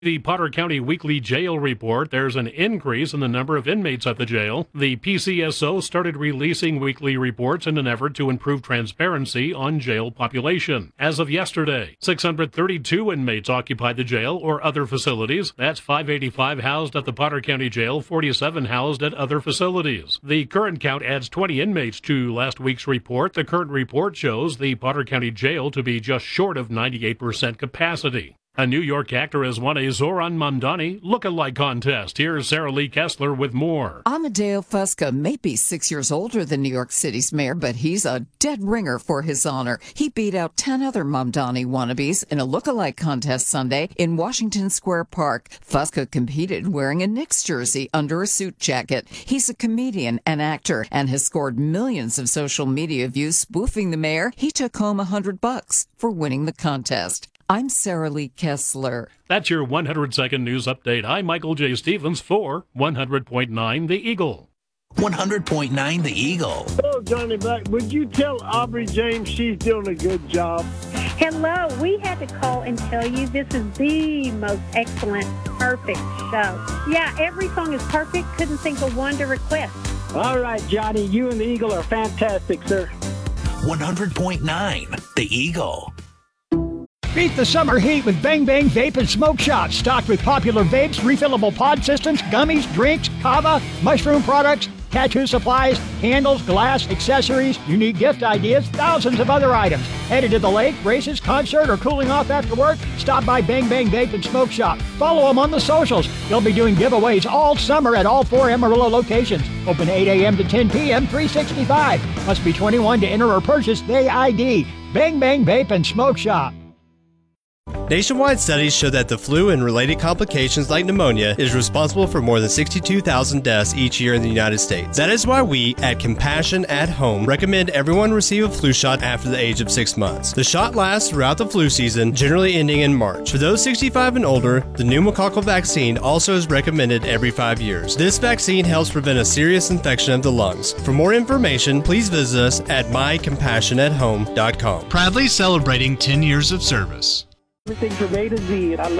The Potter County Weekly Jail Report, there's an increase in the number of inmates at the jail. The PCSO started releasing weekly reports in an effort to improve transparency on jail population. As of yesterday, 632 inmates occupied the jail or other facilities. That's 585 housed at the Potter County Jail, 47 housed at other facilities. The current count adds 20 inmates to last week's report. The current report shows the Potter County Jail to be just short of 98% capacity. A New York actor has won a Zoran Mamdani look-alike contest. Here's Sarah Lee Kessler with more. Amadeo Fusca may be 6 years older than New York City's mayor, but he's a dead ringer for his honor. He beat out 10 other Mamdani wannabes in a look-alike contest Sunday in Washington Square Park. Fusca competed wearing a Knicks jersey under a suit jacket. He's a comedian and actor and has scored millions of social media views spoofing the mayor. He took home $100 for winning the contest. I'm Sarah Lee Kessler. That's your 100-second news update. I'm Michael J. Stevens for 100.9 The Eagle. 100.9 The Eagle. Hello, Johnny Black. Would you tell Aubrey James she's doing a good job? Hello. We had to call and tell you this is the most excellent, perfect show. Yeah, every song is perfect. Couldn't think of one to request. All right, Johnny. You and the Eagle are fantastic, sir. 100.9 The Eagle. Beat the summer heat with Bang Bang Vape and Smoke Shop, stocked with popular vapes, refillable pod systems, gummies, drinks, kava, mushroom products, tattoo supplies, candles, glass, accessories, unique gift ideas, thousands of other items. Headed to the lake, races, concert, or cooling off after work? Stop by Bang Bang Vape and Smoke Shop. Follow them on the socials. They'll be doing giveaways all summer at all 4 Amarillo locations. Open 8 a.m. to 10 p.m., 365. Must be 21 to enter or purchase the ID. Bang Bang Vape and Smoke Shop. Nationwide studies show that the flu and related complications like pneumonia is responsible for more than 62,000 deaths each year in the United States. That is why we, at Compassion at Home, recommend everyone receive a flu shot after the age of 6 months. The shot lasts throughout the flu season, generally ending in March. For those 65 and older, the pneumococcal vaccine also is recommended every 5 years. This vaccine helps prevent a serious infection of the lungs. For more information, please visit us at mycompassionathome.com. Proudly celebrating 10 years of service. Everything from A to Z. I love